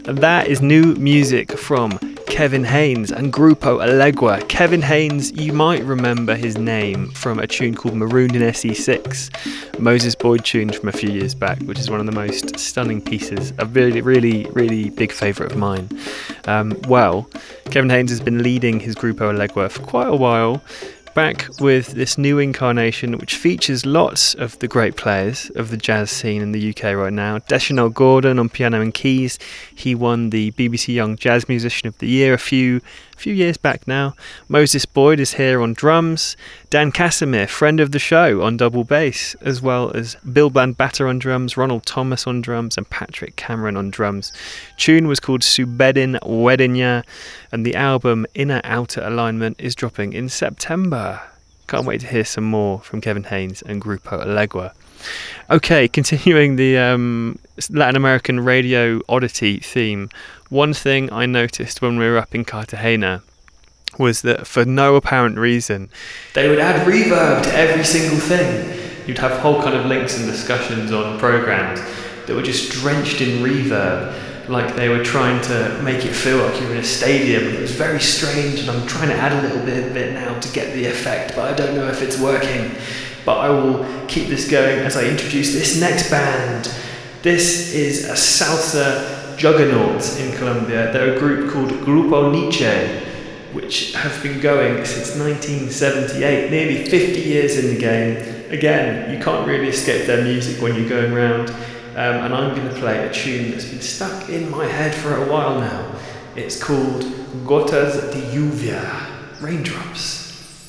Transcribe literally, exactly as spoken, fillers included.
And that is new music from Kevin Haynes and Grupo Alegua. Kevin Haynes, you might remember his name from a tune called Marooned in S E six, Moses Boyd tune from a few years back, which is one of the most stunning pieces, a really, really, really big favourite of mine. Um, well, Kevin Haynes has been leading his Grupo Alegua for quite a while, back with this new incarnation which features lots of the great players of the jazz scene in the U K right now. Deschanel Gordon on piano and keys. He won the B B C Young Jazz Musician of the Year a few few years back now. Moses Boyd is here on drums. Dan Casimir, friend of the show, on double bass, as well as Bill Bandbatter on drums, Ronald Thomas on drums, and Patrick Cameron on drums. Tune was called Subedin Wedenya, and the album Inner Outer Alignment is dropping in September. Can't wait to hear some more from Kevin Haynes and Grupo Alegua. Okay, continuing the um, Latin American radio oddity theme, one thing I noticed when we were up in Cartagena was that for no apparent reason, they would add reverb to every single thing. You'd have whole kind of links and discussions on programs that were just drenched in reverb, like they were trying to make it feel like you're in a stadium. It was very strange, and I'm trying to add a little bit of it now to get the effect, but I don't know if it's working. But I will keep this going as I introduce this next band. This is a salsa juggernaut in Colombia. They're a group called Grupo Nietzsche, which have been going since nineteen seventy-eight, nearly fifty years in the game. Again, you can't really escape their music when you're going around. Um, and I'm going to play a tune that's been stuck in my head for a while now. It's called Gotas de Lluvia, Raindrops.